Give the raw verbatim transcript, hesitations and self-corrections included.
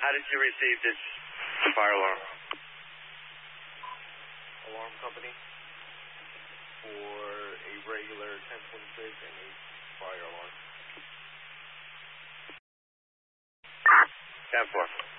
How did you receive this fire alarm? Alarm company for a regular ten twenty-six and a fire alarm. ten four.